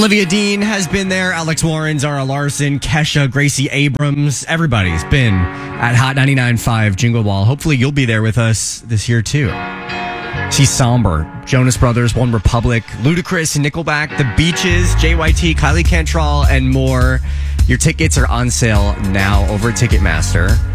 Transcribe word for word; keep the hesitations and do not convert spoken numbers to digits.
Olivia Dean has been there. Alex Warren, Zara Larson, Kesha, Gracie Abrams. Everybody's been at Hot ninety-nine point five Jingle Ball. Hopefully you'll be there with us this year too. She's somber. Jonas Brothers, One Republic, Ludacris, Nickelback, The Beaches, J Y T, Kylie Cantrell, and more. Your tickets are on sale now over at Ticketmaster.